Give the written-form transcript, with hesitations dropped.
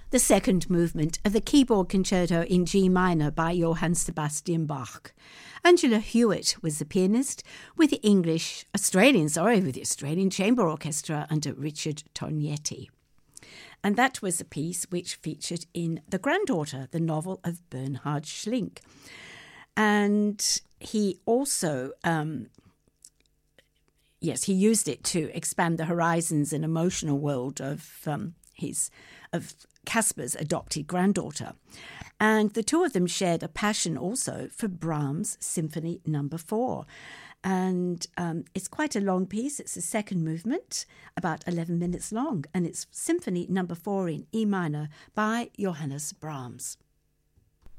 the second movement of the keyboard concerto in G minor by Johann Sebastian Bach. Angela Hewitt was the pianist with the Australian Chamber Orchestra under Richard Tognetti. And that was a piece which featured in The Granddaughter, the novel of Bernhard Schlink. And he also, he used it to expand the horizons and emotional world of Casper's adopted granddaughter. And the two of them shared a passion also for Brahms' Symphony No. 4. And it's quite a long piece. It's the second movement, about 11 minutes long. And it's Symphony No. 4 in E minor by Johannes Brahms.